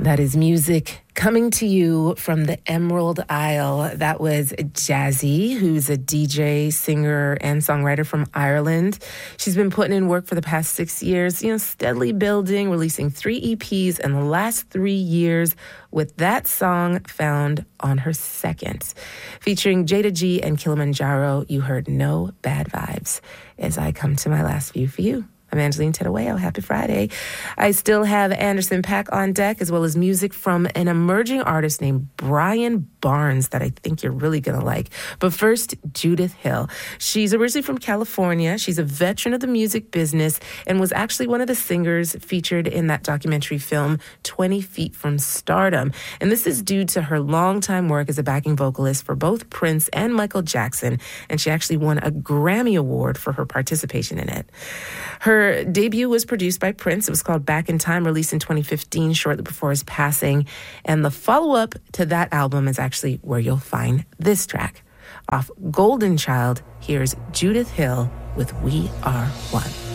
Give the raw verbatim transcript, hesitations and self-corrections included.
That is music coming to you from the Emerald Isle. That was Jazzy, who's a D J, singer, and songwriter from Ireland. She's been putting in work for the past six years, you know, steadily building, releasing three E Ps in the last three years with that song found on her second. Featuring Jada G and Kilimanjaro, you heard No Bad Vibes. As I come to my last view for you. I'm Angeline Tedaweo. Happy Friday. I still have Anderson .Paak on deck, as well as music from an emerging artist named Brian Barnes that I think you're really going to like. But first, Judith Hill. She's originally from California. She's a veteran of the music business and was actually one of the singers featured in that documentary film, twenty feet from Stardom. And this is due to her longtime work as a backing vocalist for both Prince and Michael Jackson. And she actually won a Grammy Award for her participation in it. Her debut was produced by Prince. It was called Back in Time, released in twenty fifteen, shortly before his passing. And the follow-up to that album is actually where you'll find this track. Off Golden Child, here's Judith Hill with We Are One.